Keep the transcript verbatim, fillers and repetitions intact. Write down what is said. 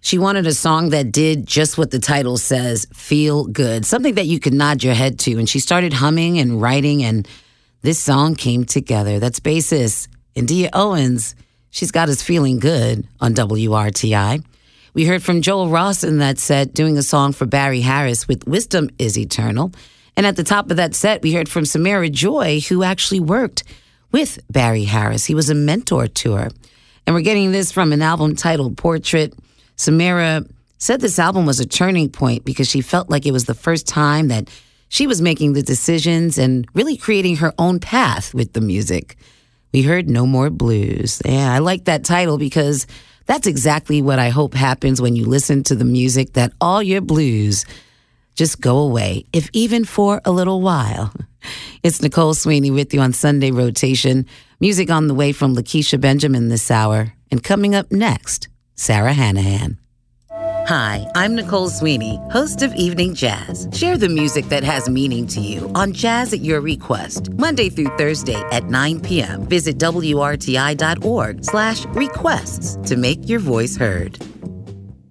She wanted a song that did just what the title says, feel good, something that you could nod your head to. And she started humming and writing, and this song came together. That's bassist India Owens. She's got us feeling good on W R T I. We heard from Joel Ross in that set doing a song for Barry Harris with Wisdom is Eternal. And at the top of that set, we heard from Samira Joy, who actually worked with Barry Harris. He was a mentor to her. And we're getting this from an album titled Portrait. Samira said this album was a turning point because she felt like it was the first time that she was making the decisions and really creating her own path with the music. We heard No More Blues. Yeah, I like that title because that's exactly what I hope happens when you listen to the music, that all your blues just go away, if even for a little while. It's Nicole Sweeney with you on Sunday Rotation. Music on the way from Lakeisha Benjamin this hour. And coming up next, Sarah Hanahan. Hi, I'm Nicole Sweeney, host of Evening Jazz. Share the music that has meaning to you on Jazz at Your Request, Monday through Thursday at nine p.m. Visit W R T I dot org slash requests to make your voice heard.